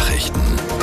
Nachrichten.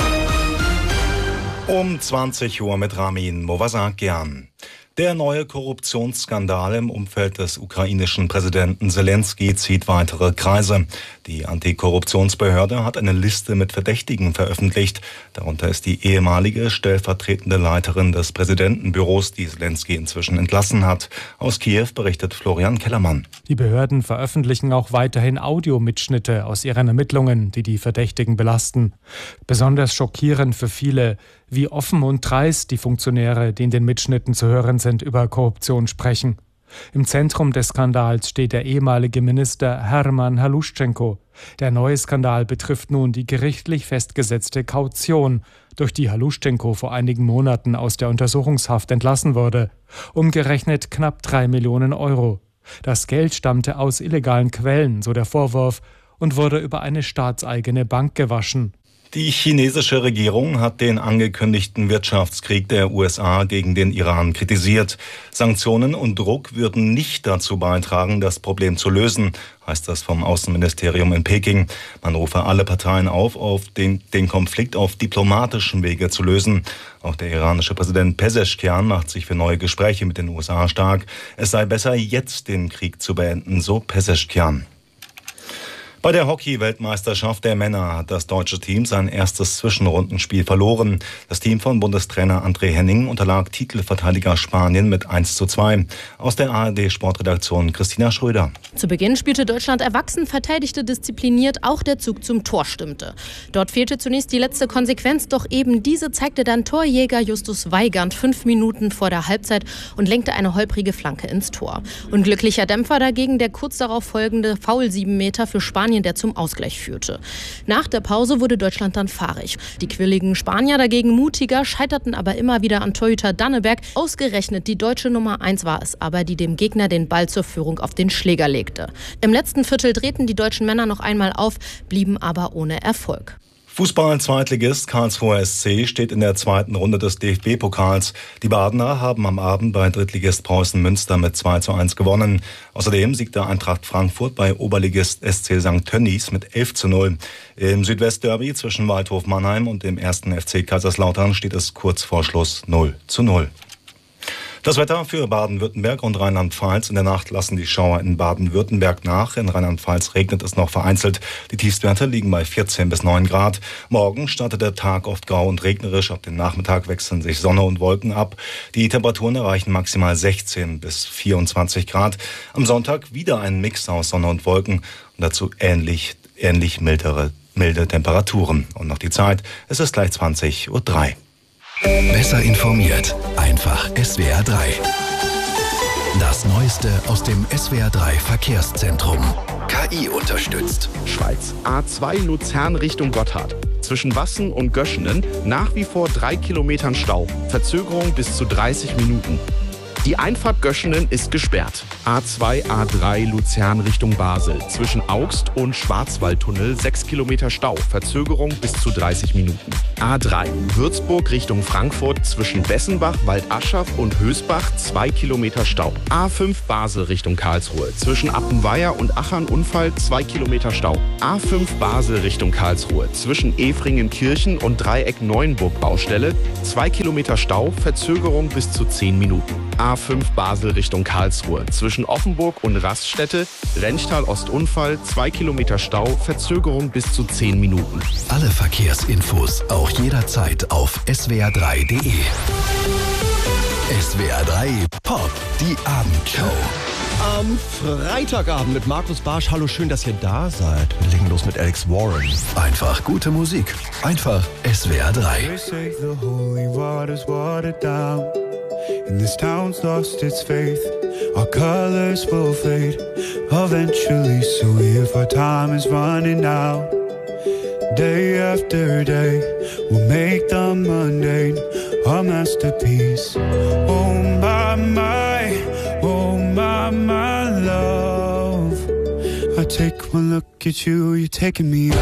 Um 20 Uhr mit Ramin Movasakian. Der neue Korruptionsskandal im Umfeld des ukrainischen Präsidenten Selenskyj zieht weitere Kreise. Die Antikorruptionsbehörde hat eine Liste mit Verdächtigen veröffentlicht. Darunter ist die ehemalige stellvertretende Leiterin des Präsidentenbüros, die Selenskyj inzwischen entlassen hat. Aus Kiew berichtet Florian Kellermann. Die Behörden veröffentlichen auch weiterhin Audiomitschnitte aus ihren Ermittlungen, die die Verdächtigen belasten. Besonders schockierend für viele, wie offen und dreist die Funktionäre, die in den Mitschnitten zu hören sind, über Korruption sprechen. Im Zentrum des Skandals steht der ehemalige Minister Herman Haluschenko. Der neue Skandal betrifft nun die gerichtlich festgesetzte Kaution, durch die Haluschenko vor einigen Monaten aus der Untersuchungshaft entlassen wurde. Umgerechnet knapp 3 Millionen Euro. Das Geld stammte aus illegalen Quellen, so der Vorwurf, und wurde über eine staatseigene Bank gewaschen. Die chinesische Regierung hat den angekündigten Wirtschaftskrieg der USA gegen den Iran kritisiert. Sanktionen und Druck würden nicht dazu beitragen, das Problem zu lösen, heißt das vom Außenministerium in Peking. Man rufe alle Parteien auf, den Konflikt auf diplomatischem Wege zu lösen. Auch der iranische Präsident Pezeshkian macht sich für neue Gespräche mit den USA stark. Es sei besser, jetzt den Krieg zu beenden, so Pezeshkian. Bei der Hockey-Weltmeisterschaft der Männer hat das deutsche Team sein erstes Zwischenrundenspiel verloren. Das Team von Bundestrainer André Henning unterlag Titelverteidiger Spanien mit 1:2. Aus der ARD-Sportredaktion Christina Schröder. Zu Beginn spielte Deutschland erwachsen, verteidigte diszipliniert, auch der Zug zum Tor stimmte. Dort fehlte zunächst die letzte Konsequenz, doch eben diese zeigte dann Torjäger Justus Weigand 5 Minuten vor der Halbzeit und lenkte eine holprige Flanke ins Tor. Unglücklicher Dämpfer dagegen der kurz darauf folgende Foul 7 Meter für Spanien, der zum Ausgleich führte. Nach der Pause wurde Deutschland dann fahrig. Die quirligen Spanier dagegen mutiger, scheiterten aber immer wieder an Torhüter Danneberg. Ausgerechnet die deutsche Nummer 1 war es aber, die dem Gegner den Ball zur Führung auf den Schläger legte. Im letzten Viertel drehten die deutschen Männer noch einmal auf, blieben aber ohne Erfolg. Fußball-Zweitligist Karlsruher SC steht in der zweiten Runde des DFB-Pokals. Die Badener haben am Abend bei Drittligist Preußen Münster mit 2:1 gewonnen. Außerdem siegte Eintracht Frankfurt bei Oberligist SC St. Tönnies mit 11:0. Im Südwestderby zwischen Waldhof Mannheim und dem 1. FC Kaiserslautern steht es kurz vor Schluss 0:0. Das Wetter für Baden-Württemberg und Rheinland-Pfalz. In der Nacht lassen die Schauer in Baden-Württemberg nach. In Rheinland-Pfalz regnet es noch vereinzelt. Die Tiefstwerte liegen bei 14 bis 9 Grad. Morgen startet der Tag oft grau und regnerisch. Ab dem Nachmittag wechseln sich Sonne und Wolken ab. Die Temperaturen erreichen maximal 16 bis 24 Grad. Am Sonntag wieder ein Mix aus Sonne und Wolken und dazu ähnlich milde Temperaturen. Und noch die Zeit, es ist gleich 20:03 Uhr. Besser informiert, einfach SWR 3. Das Neueste aus dem SWR 3 Verkehrszentrum. KI unterstützt. Schweiz. A2 Luzern Richtung Gotthard. Zwischen Wassen und Göschenen nach wie vor 3 Kilometern Stau. Verzögerung bis zu 30 Minuten. Die Einfahrt Göschenen ist gesperrt. A2, A3 Luzern Richtung Basel. Zwischen Augst und Schwarzwaldtunnel 6 Kilometer Stau. Verzögerung bis zu 30 Minuten. A3 Würzburg Richtung Frankfurt. Zwischen Bessenbach, Waldaschaff und Hösbach 2 Kilometer Stau. A5 Basel Richtung Karlsruhe. Zwischen Appenweier und Achern Unfall 2 Kilometer Stau. A5 Basel Richtung Karlsruhe. Zwischen Efringenkirchen und Dreieck Neuenburg Baustelle 2 Kilometer Stau. Verzögerung bis zu 10 Minuten. A5 Basel Richtung Karlsruhe. Zwischen Offenburg und Raststätte, Renchtal Ostunfall, 2 Kilometer Stau, Verzögerung bis zu 10 Minuten. Alle Verkehrsinfos auch jederzeit auf swr3.de. SWR 3 Pop, die Abendshow. Am Freitagabend mit Markus Barsch. Hallo, schön, dass ihr da seid. Wir legen los mit Alex Warren. Einfach gute Musik. Einfach SWR 3. And this town's lost its faith. Our colors will fade eventually. So if our time is running out, day after day, we'll make the mundane a masterpiece. Oh my love. I take one look at you, you're taking me